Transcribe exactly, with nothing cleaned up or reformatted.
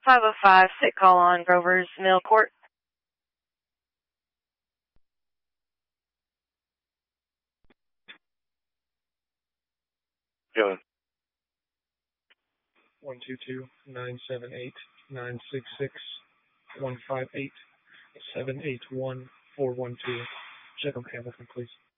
five oh five, sick call on Grover's Mill Court. Going. one two two, nine seven eight, nine six six, one five eight, seven eight one, four one two. Check on Hamilton, please.